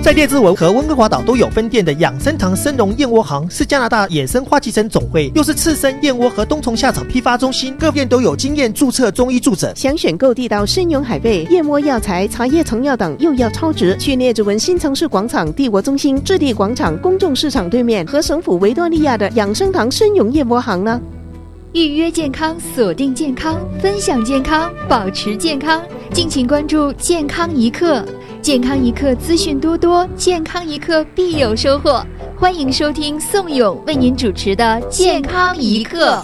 在列治文和温哥华岛都有分店的养生堂生荣燕窝行，是加拿大野生花旗参总会，又是刺身、燕窝和冬虫夏草批发中心，各店都有经验注册中医助诊。 想选购地道生荣海贝、燕窝药材、茶叶成药等，又要超值，去列治文新城市广场帝国中心置地广场公众市场对面和省府维多利亚的养生堂生荣燕窝行呢。 预约健康，锁定健康，分享健康，保持健康，敬请关注健康一刻。健康一刻资讯多多，健康一刻必有收获。欢迎收听宋勇为您主持的健康一刻。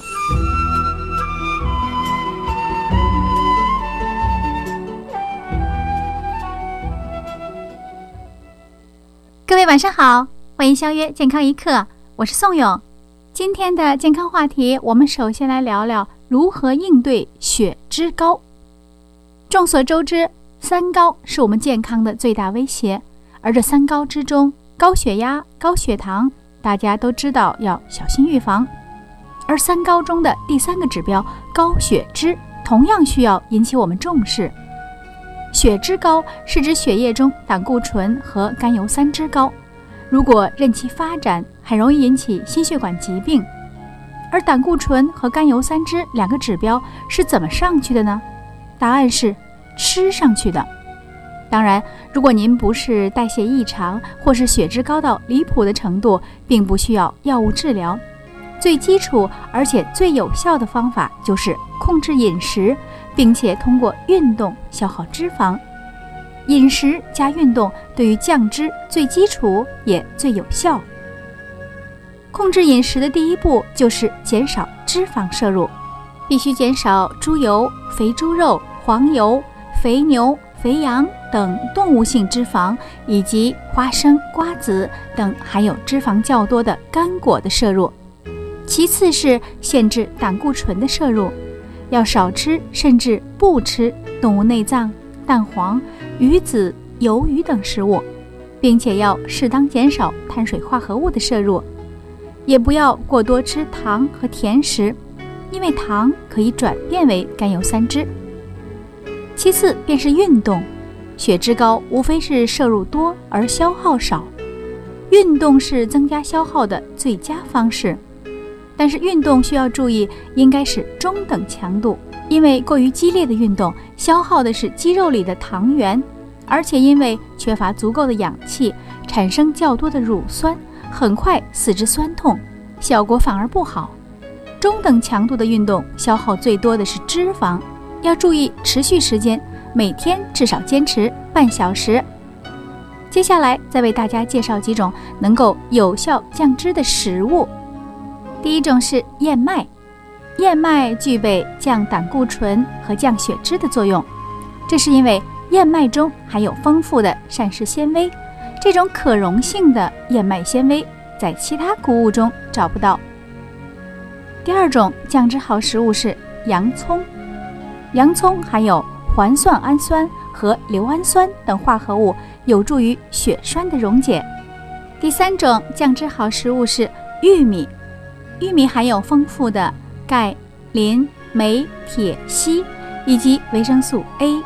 各位晚上好，欢迎相约健康一刻，我是宋勇。今天的健康话题，我们首先来聊聊如何应对血脂高。众所周知，三高是我们健康的最大威胁，而这三高之中，高血压、高血糖，大家都知道要小心预防。而三高中的第三个指标高血脂，同样需要引起我们重视。血脂高是指血液中胆固醇和甘油三酯高，如果任其发展，很容易引起心血管疾病。而胆固醇和甘油三酯两个指标是怎么上去的呢？答案是吃上去的。当然，如果您不是代谢异常或是血脂高到离谱的程度，并不需要药物治疗。最基础而且最有效的方法就是控制饮食，并且通过运动消耗脂肪。饮食加运动对于降脂最基础也最有效。控制饮食的第一步就是减少脂肪摄入，必须减少猪油、肥猪肉、黄油、肥牛、肥羊等动物性脂肪，以及花生、瓜子等含有脂肪较多的干果的摄入。其次是限制胆固醇的摄入，要少吃甚至不吃动物内脏、蛋黄、鱼子、鱿鱼等食物，并且要适当减少碳水化合物的摄入，也不要过多吃糖和甜食，因为糖可以转变为甘油三酯。其次便是运动，血脂高无非是摄入多而消耗少，运动是增加消耗的最佳方式。但是运动需要注意，应该是中等强度，因为过于激烈的运动消耗的是肌肉里的糖原，而且因为缺乏足够的氧气，产生较多的乳酸，很快四肢酸痛，效果反而不好。中等强度的运动消耗最多的是脂肪，要注意持续时间，每天至少坚持半小时。接下来再为大家介绍几种能够有效降脂的食物。第一种是燕麦，燕麦具备降胆固醇和降血脂的作用，这是因为燕麦中含有丰富的膳食纤维，这种可溶性的燕麦纤维在其他谷物中找不到。第二种降脂好食物是洋葱，洋葱含有环酸氨酸和硫氨酸等化合物，有助于血栓的溶解。第三种降脂好食物是玉米，玉米含有丰富的钙、磷、镁、铁、硒以及维生素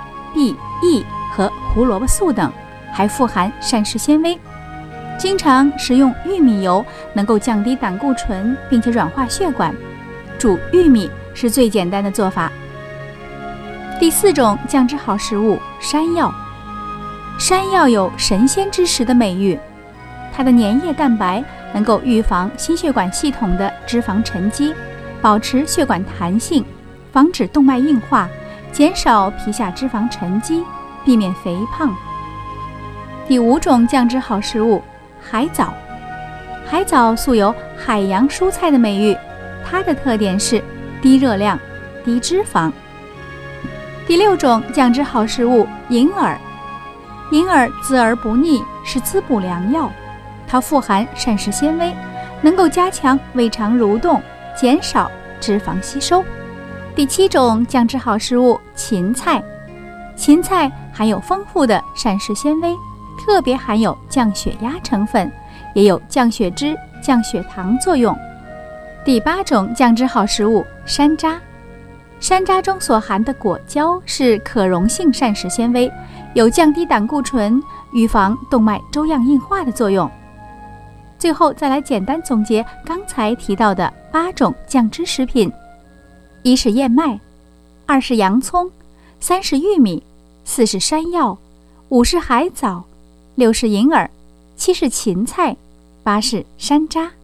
A、B、E 和胡萝卜素等，还富含膳食纤维。经常食用玉米油能够降低胆固醇，并且软化血管。煮玉米是最简单的做法。第四种降脂好食物山药，山药有神仙之食的美誉，它的粘液蛋白能够预防心血管系统的脂肪沉积，保持血管弹性，防止动脉硬化，减少皮下脂肪沉积，避免肥胖。第五种降脂好食物海藻，海藻素有海洋蔬菜的美誉，它的特点是低热量、低脂肪。第六种降脂好食物银耳，银耳滋而不腻，是滋补良药，它富含膳食纤维，能够加强胃肠蠕动，减少脂肪吸收。第七种降脂好食物芹菜，芹菜含有丰富的膳食纤维，特别含有降血压成分，也有降血脂、降血糖作用。第八种降脂好食物山楂， 山楂中所含的果胶是可溶性膳食纤维，有降低胆固醇、预防动脉粥样硬化的作用。最后再来简单总结刚才提到的8种降脂食品：1是燕麦，2是洋葱，3是玉米，4是山药，5是海藻，6是银耳，7是芹菜，8是山楂。